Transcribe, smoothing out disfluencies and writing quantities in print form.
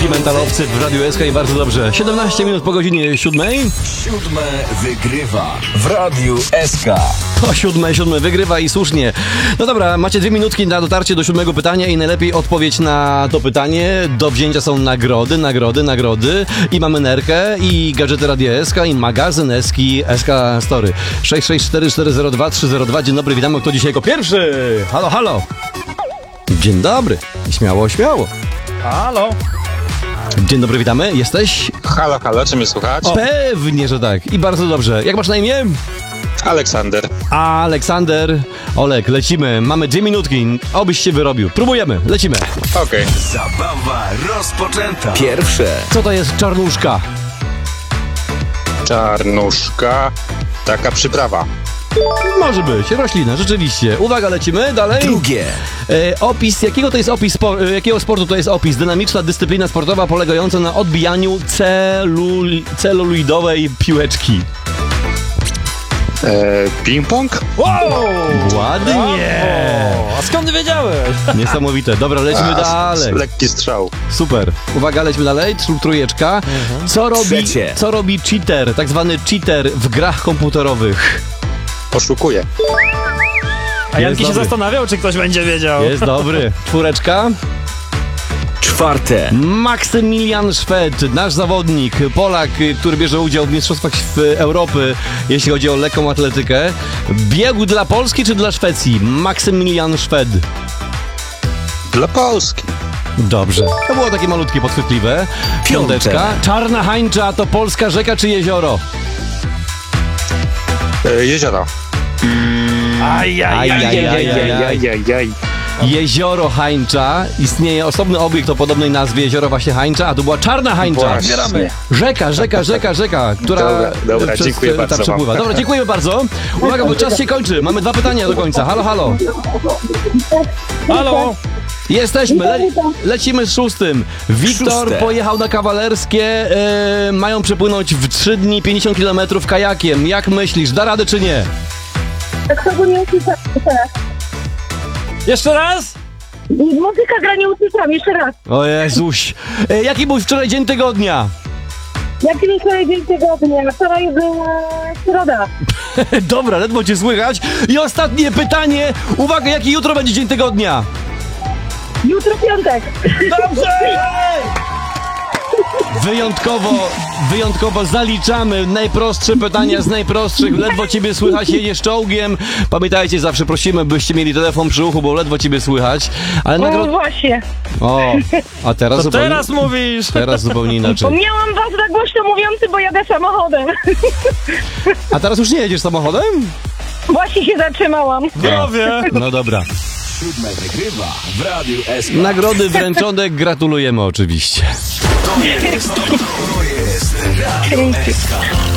Wielki mentalowcy w Radiu SK i bardzo dobrze. 17 minut po godzinie 7. 7 wygrywa w Radiu SK. O 7 wygrywa i słusznie. No dobra, macie 2 minutki na dotarcie do 7 pytania i najlepiej odpowiedź na to pytanie. Do wzięcia są nagrody. I mamy nerkę, i gadżety Radia SK, i magazyn Eski SK Story. 664402302. Dzień dobry, witamy. Kto dzisiaj jako pierwszy? Halo, halo. Dzień dobry. Śmiało. Halo. Dzień dobry, witamy. Jesteś? Halo, czy mnie słychać? Pewnie, że tak. I bardzo dobrze. Jak masz na imię? Aleksander. Aleksander. Olek, lecimy. Mamy 2 minutki. Obyś się wyrobił. Próbujemy. Lecimy. Okej. Zabawa rozpoczęta. Pierwsze. Co to jest czarnuszka? Czarnuszka. Taka przyprawa. Może być. Roślina, rzeczywiście. Uwaga, lecimy. Dalej. Drugie. Opis. Jakiego sportu to jest opis? Dynamiczna dyscyplina sportowa polegająca na odbijaniu celuloidowej piłeczki. Ping-pong? Wow! Ładnie. A skąd wiedziałeś? Niesamowite. Dobra, lecimy dalej. Lekki strzał. Super. Uwaga, lecimy dalej. Trójeczka. Trzecie. Co robi cheater, tak zwany cheater w grach komputerowych? Oszukuje. A Janki się dobry. zastanawiał, czy ktoś będzie wiedział. Jest dobry. 4. Czwarte. Maksymilian Szwed, nasz zawodnik, Polak, który bierze udział w Mistrzostwach Europy, jeśli chodzi o lekką atletykę. Biegł dla Polski czy dla Szwecji? Maksymilian Szwed. Dla Polski. Dobrze. To było takie malutkie, podchwytliwe. 5. Czarna Hańcza to polska rzeka czy jezioro? Jezioro. Ajajajajajajajaj. Jezioro Hańcza. Istnieje osobny obiekt o podobnej nazwie, jezioro właśnie Hańcza, a to była Czarna Hańcza. Właśnie. Rzeka, która Dobra, dziękuję bardzo przepływa. wam. Dobra, dziękujemy bardzo. Uwaga, bo czas się kończy. Mamy 2 pytania do końca. Halo. Halo. Jesteśmy, lecimy z 6. Wiktor 6. pojechał na kawalerskie, mają przepłynąć w 3 dni 50 km kajakiem. Jak myślisz, da radę czy nie? Tego nie usłyszałam jeszcze raz. Jeszcze raz? Muzyka gra, nie usłyszałam jeszcze raz. O Jezuś. Jaki był wczoraj dzień tygodnia? Jaki był wczoraj dzień tygodnia? Wczoraj była środa. Dobra, ledwo cię słychać. I ostatnie pytanie. Uwaga, jaki jutro będzie dzień tygodnia? Jutro piątek. Dobrze! Wyjątkowo zaliczamy najprostsze pytania z najprostszych. Ledwo ciebie słychać, jedziesz czołgiem. Pamiętajcie, zawsze prosimy, byście mieli telefon przy uchu, bo ledwo ciebie słychać. Ale No właśnie. O, a teraz To zupełnie... teraz mówisz. Teraz zupełnie inaczej. Miałam was na głośno mówiący, bo jadę samochodem. A teraz już nie jedziesz samochodem? Właśnie się zatrzymałam. Zdrowie. No dobra. 7 wygrywa w Radiu SK. Nagrody wręczone gratulujemy oczywiście. To jest Radio SK.